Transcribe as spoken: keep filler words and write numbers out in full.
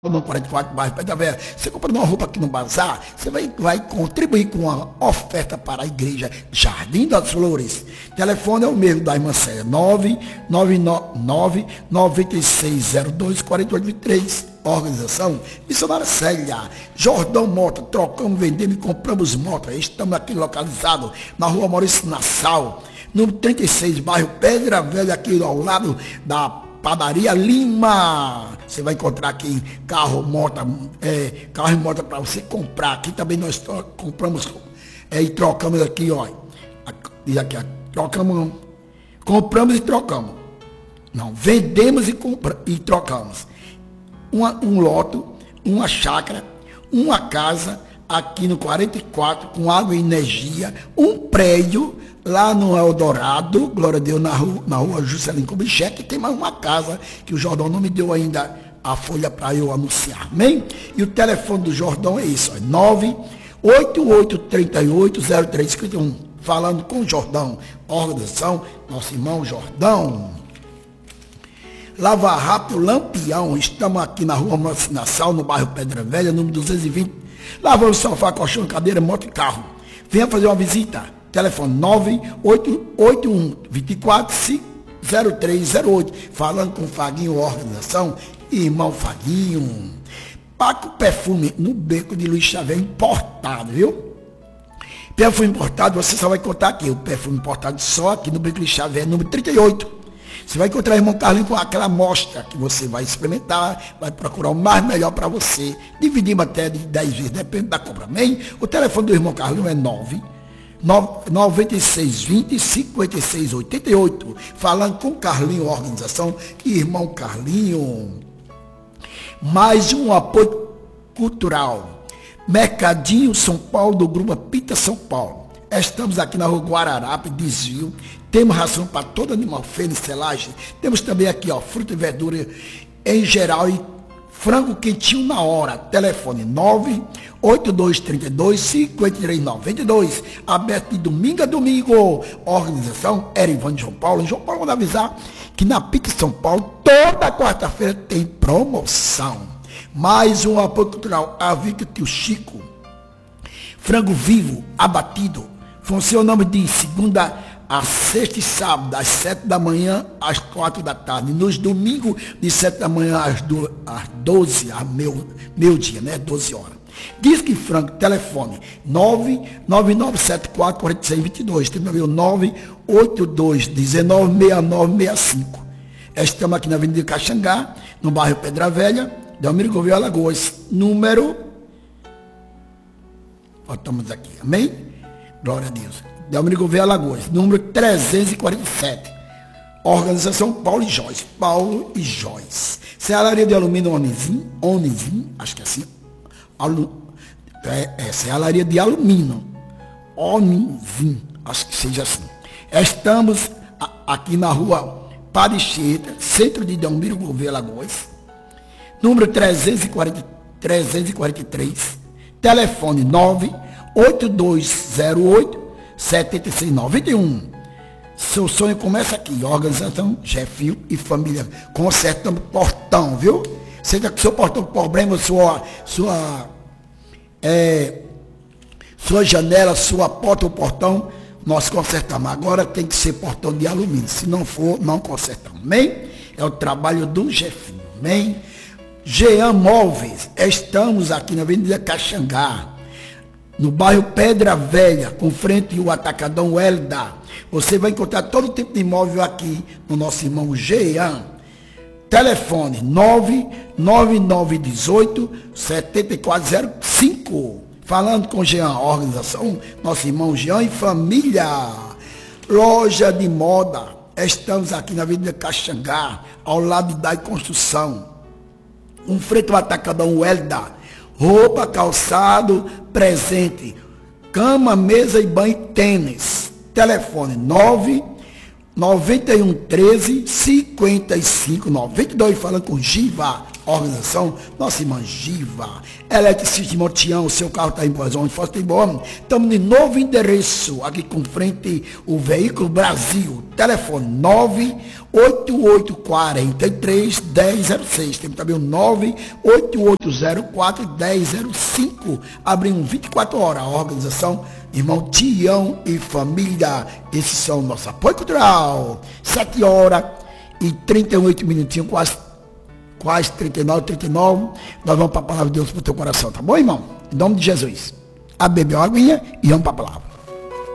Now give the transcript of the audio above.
no quarenta e quatro, bairro Pedra Velha. Você compra uma roupa aqui no bazar, você vai, vai contribuir com uma oferta para a igreja Jardim das Flores. O telefone é o mesmo da irmã Célia, nove nove nove, nove seis zero dois, quatro oito dois três. Organização Missionária Célia. Jordão Mota, trocamos, vendemos e compramos motos. Estamos aqui localizados na rua Maurício Nassau, número trinta e seis, bairro Pedra Velha, aqui ao lado da Padaria Lima. Você vai encontrar aqui carro, moto, é, carro e moto para você comprar. Aqui também nós compramos é, e trocamos aqui, ó. Diz aqui, ó, trocamos, compramos e trocamos. Não, vendemos e, compra, e trocamos. Uma, um lote, uma chácara, uma casa aqui no quarenta e quatro, com água e energia, um prédio lá no Eldorado, glória a Deus, na rua, na rua Juscelino Kubitschek, tem mais uma casa que o Jordão não me deu ainda a folha para eu anunciar, amém? E o telefone do Jordão é isso, ó, nove oito oito três oito zero três cinco um, falando com o Jordão, organização, nosso irmão Jordão. Lava Rápido Lampião, estamos aqui na rua Nassau, no bairro Pedra Velha, número duzentos e vinte, lavando sofá, colchão, cadeira, moto e carro. Venha fazer uma visita. Telefone nove oito oito um, dois quatro, zero três zero oito. Falando com o Faguinho, organização, irmão Faguinho. Paca o perfume no Beco de Luiz Xavier, importado, viu? Perfume importado, você só vai encontrar aqui. O perfume importado só aqui no Beco de Luiz Xavier, número trinta e oito. Você vai encontrar o irmão Carlinhos com aquela amostra que você vai experimentar, vai procurar o mais melhor para você. Dividimos até de dez vezes, depende da compra, amém? O telefone do irmão Carlinhos é nove nove seis vinte, cinquenta e seis oitenta e oito. Falando com Carlinho, organização, irmão Carlinho. Mais um apoio cultural. Mercadinho São Paulo, do Grupo Pita São Paulo. Estamos aqui na rua Guararape, desvio. Temos ração para todo animal, fênix, selagem. Temos também aqui, ó, fruta e verdura em geral e frango quentinho na hora. Telefone nove oito dois três dois, cinco três nove dois. Aberto de domingo a domingo. Organização Erivan de João Paulo. João Paulo, manda avisar que na Pita São Paulo, toda quarta-feira tem promoção. Mais um apoio cultural. Avica Tio Chico. Frango vivo, abatido. Funciona de segunda a sexta e sábado, das sete da manhã às quatro da tarde. Nos domingos, de sete da manhã às, do, às doze, a meu, meu dia, né? doze horas. Diz que frango, telefone nove nove nove sete quatro, quatro seis dois dois. Tem também o nove oito dois um nove, seis nove seis cinco. Estamos aqui na Avenida Caxangá, no bairro Pedra Velha, Delmiro Gouveia, Alagoas. Número. Estamos aqui, amém? Glória a Deus. Delmiro Gouveia, Alagoas, número trezentos e quarenta e sete. Organização Paulo e Joyce. Paulo e Joyce. Serralharia de alumínio Onizim, Onizim, acho que é assim. Alu, é, é serralharia de alumínio. Onizim, acho que seja assim. Estamos a, aqui na rua Paricheta, centro de Delmiro Gouveia, Alagoas. Número trezentos e quarenta, trezentos e quarenta e três. Telefone nove oito dois zero oito, sete seis nove um. Seu sonho começa aqui. Organização Jefinho e família. Consertando portão, viu? Seja que seu portão com problema, sua, sua, é, sua janela, sua porta ou portão, nós consertamos. Agora tem que ser portão de alumínio. Se não for, não consertamos. Amém? É o trabalho do Jefinho. Amém? Jean Móveis. Estamos aqui na Avenida Caxangá, no bairro Pedra Velha, com frente ao Atacadão Welda. Você vai encontrar todo tipo de imóvel aqui no nosso irmão Jean. Telefone nove nove nove um oito, sete quatro zero cinco. Falando com Jean, organização, nosso irmão Jean e família. Loja de moda. Estamos aqui na Avenida Caxangá, ao lado da construção. Um frente ao Atacadão Welda. Roupa, calçado, presente, cama, mesa e banho e tênis. Telefone nove nove um um três, cinco cinco nove dois, falando com Giva. Organização, nossa irmã Giva, Eletricista Motião, seu carro está em boas ondas, forte e bom. Estamos de novo endereço, aqui com frente o Veículo Brasil. Telefone nove oito oito quatro três, um zero zero seis. Temos também o nove oito oito zero quatro, um zero zero cinco. Abrimos vinte e quatro horas. A organização Irmão Tião e Família. Esses são o nosso apoio cultural. sete horas e trinta e oito minutinhos, quase. Quase trinta e nove, trinta e nove, nós vamos para a palavra de Deus para o teu coração, tá bom, irmão? Em nome de Jesus. A beber uma aguinha e vamos para a palavra.